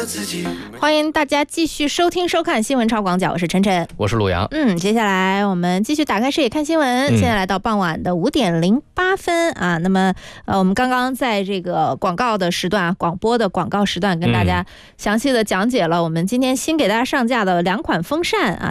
欢迎大家继续收听收看新闻超广角，我是晨晨， 我是鲁阳。 接下来我们继续打开视野看新闻。现在来到傍晚的5点08分啊。那么我们刚刚在这个广告的时段，广播的广告时段跟大家详细的讲解了我们今天新给大家上架的2款风扇啊。